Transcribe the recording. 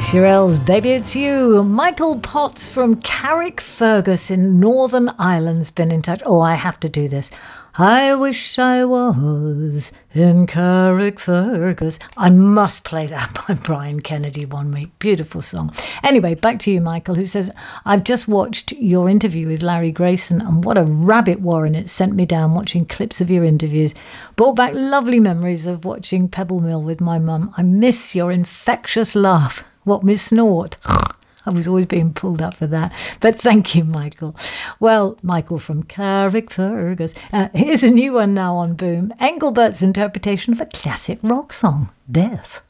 Shirelles, Baby It's You. Michael Potts from Carrickfergus in Northern Ireland's been in touch. Oh, I have to do this. I wish I was in Carrickfergus. I must play that by Brian Kennedy one week. Beautiful song. Anyway, back to you, Michael, who says, I've just watched your interview with Larry Grayson, and what a rabbit warren it sent me down watching clips of your interviews. Brought back lovely memories of watching Pebble Mill with my mum. I miss your infectious laugh. What, Miss Snort? I was always being pulled up for that. But thank you, Michael. Well, Michael from Carrickfergus. Here's a new one now on Boom. Engelbert's interpretation of a classic rock song, Death.